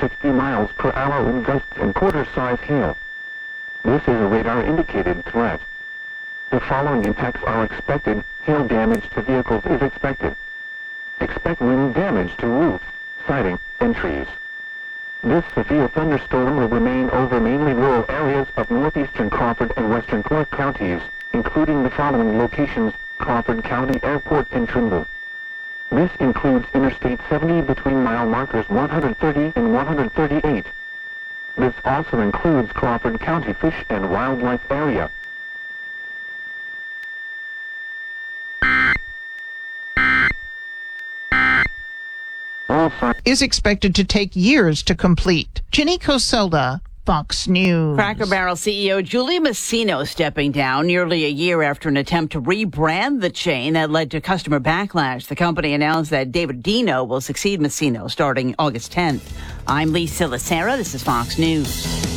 60 miles per hour in gusts and quarter-size hail. This is a radar-indicated threat. The following impacts are expected. Hail damage to vehicles is expected. Expect wind damage to roofs, siding, and trees. This severe thunderstorm will remain over mainly rural areas of northeastern Crawford and western Clark counties, including the following locations: Crawford County Airport and Trimble. This includes Interstate 70 between mile markers 130 and 138. This also includes Crawford County Fish and Wildlife Area. Is expected to take years to complete. Jenny Coselda, Fox News. Cracker Barrel CEO Julie Masino stepping down nearly a year after an attempt to rebrand the chain that led to customer backlash. The company announced that David Dino will succeed Masino starting August 10th. I'm Lisa Lacera. This is Fox News.